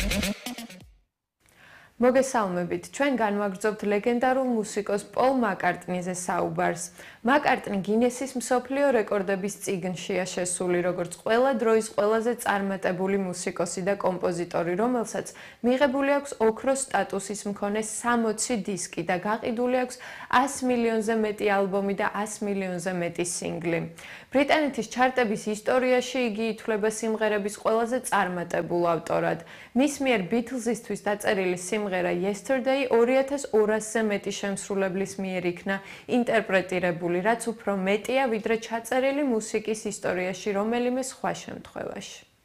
მოგესალმებით, ჩვენ განვაგრძობთ ლეგენდარულ მუსიკოს პოლ მაკარტნიზე საუბარს. მაკარტნი გინესის მსოფლიო რეკორდების წიგნშია შესული, როგორც ყველა დროის ყველაზე წარმატებული მუსიკოსი და კომპოზიტორი, რომელსაც მიღებული აქვს ოქროს სტატუსის მქონე 60 დისკი და გაყიდული აქვს 100 მილიონზე მეტი ალბომი და 100 მილიონზე მეტი სინგლი. ბრიტანეთის ჩარტების ისტორიაში იგი ითვლება სიმღერების ყველაზე წარმატებულ ავტორად. მის მიერ ბითლზისთვის დაწერილი სიმღერა Yesterday 2200-ზე მეტი შემსრულებლის მიერ იქნა ინტერპრეტირებული, რაც უფრო მეტია, ვიდრე ჩაწერილი მუსიკის ისტორიაში რომელიმე სხვა შემთხვევაში.